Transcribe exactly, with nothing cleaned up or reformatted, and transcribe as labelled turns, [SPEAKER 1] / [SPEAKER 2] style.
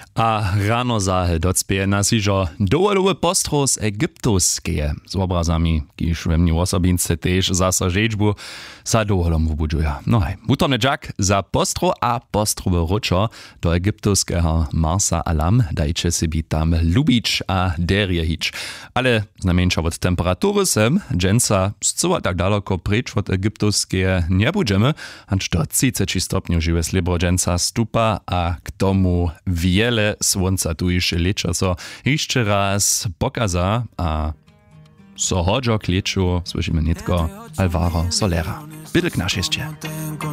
[SPEAKER 1] A rano zahe docpieje nas iżo dołolowy postroj z Egiptuskeje. Z obrazami, kiż wemni osobince też zasa rzeczbu za dołolom wybudżuja. No hej, wutorny dżak za postro a postrowy ruczo do egiptuskiego Marsa Alam dajcie sobie tam lubić a derjehić. Ale znamieńcza od temperatury sem, dżęca zcuła tak daleko precz od egiptuskie nie budżemy, aż do trzydzieści stopniów żywe slibro dżęca stupa, a k tomu wiele słońca tu jeszcze lecza, so jeszcze raz pokaza, a so hodżo kleczu słyszymy nitko Alvaro Solera. Bitte k nasz jeszcze.